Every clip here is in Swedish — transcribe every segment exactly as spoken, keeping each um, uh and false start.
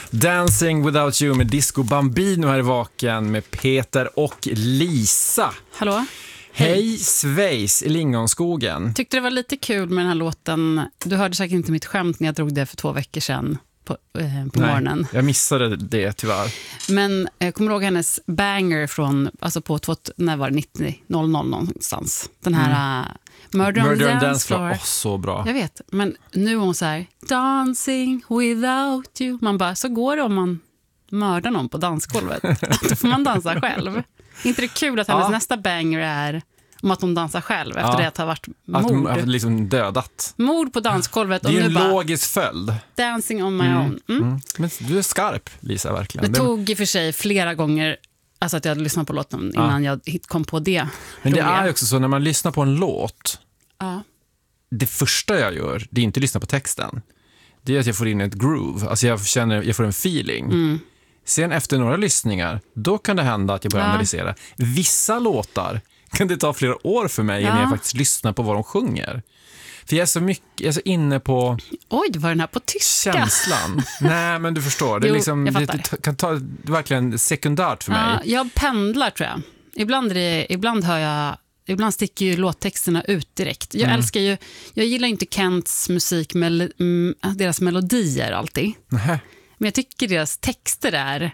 Dancing Without You med Disco Bambino här i Vaken med Peter och Lisa. Hallå? Hej, Hej Svejs i Lingonskogen. Tyckte det var lite kul med den här låten. Du hörde säkert inte mitt skämt när jag drog det för två veckor sedan på, eh, på Nej, morgonen. Jag missade det tyvärr. Men jag eh, kommer ihåg hennes banger från, alltså på två, när var det, nittio noll noll någonstans. Den här mm. uh, Murder, Murder on the Dance, dance Floor. Oh, så bra. Jag vet, men nu är hon så här, Dancing Without You. Man bara, så går det om man mördar någon på dansgolvet. Då får man dansa själv. Inte det kul att hennes ja. nästa banger är om att hon dansar själv efter ja. det att ha varit mord. Att hon har liksom dödat. Mord på dansgolvet. Det är och en nu logisk bara, följd. Dancing on my mm. own. Mm. Mm. Men du är skarp, Lisa, verkligen. Det tog i och för sig flera gånger alltså att jag hade lyssnat på låten innan ja. jag kom på det. Men det är ju också så när man lyssnar på en låt. Ja. Det första jag gör, det är inte att lyssna på texten. Det är att jag får in ett groove. Alltså jag känner, jag får en feeling. Mm. Sen efter några lyssningar, då kan det hända att jag börjar ja. analysera. Vissa låtar kan det ta flera år för mig ja. innan jag faktiskt lyssnar på vad de sjunger. För jag är så mycket, jag är så inne på... Oj, var den här på tyska? Känslan. Nej, men du förstår. Det, är jo, liksom, det kan ta verkligen sekundärt för mig. Ja, jag pendlar, tror jag. Ibland, är det, ibland hör jag... Ibland sticker ju låttexterna ut direkt. Jag mm. älskar ju... Jag gillar inte Kents musik, mel, mm, deras melodier alltid. Nähä. Men jag tycker deras texter är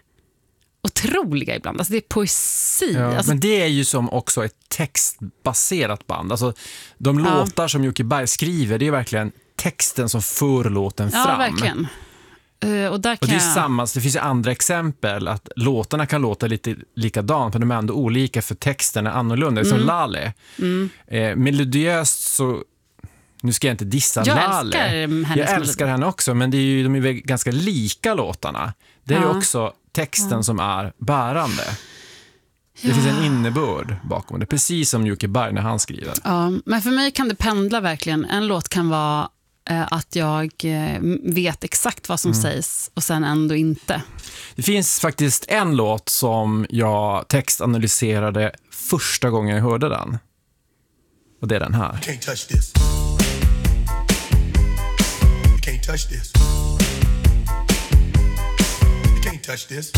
otroliga ibland. Alltså det är poesi. Ja, alltså, men det är ju som också ett textbaserat band. Alltså de ja. låtar som Jocke Berg skriver, det är verkligen texten som för låten ja, fram. Verkligen. Uh, och där kan och det är jag... samma, det finns ju andra exempel att låtarna kan låta lite likadant, men de är ändå olika för texten är annorlunda. Mm. Som Lale. Mm. Eh, melodiöst så... Nu ska jag inte dissa jag Lale. Älskar jag älskar henne också, men det är ju, de är ganska lika låtarna. Det är ja. ju också texten ja. som är bärande. Det ja. finns en innebörd bakom det, precis som Jocke Berg när han skriver. Ja, men för mig kan det pendla verkligen. En låt kan vara eh, att jag eh, vet exakt vad som mm. sägs och sen ändå inte. Det finns faktiskt en låt som jag textanalyserade första gången jag hörde den. Och det är den här. Can't touch this. Can't touch this. You can't touch this.